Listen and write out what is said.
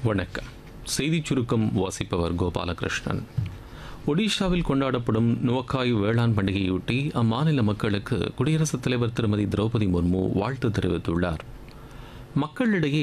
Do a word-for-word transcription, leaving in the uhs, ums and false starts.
வணக்கம். செய்திச் சுருக்கம் வாசிப்பவர் கோபாலகிருஷ்ணன். ஒடிஷாவில் கொண்டாடப்படும் நுவக்காய் வேளாண் பண்டிகையொட்டி அம்மாநில மக்களுக்கு குடியரசுத் தலைவர் திருமதி திரௌபதி முர்மு வாழ்த்து தெரிவித்துள்ளார். மக்களிடையே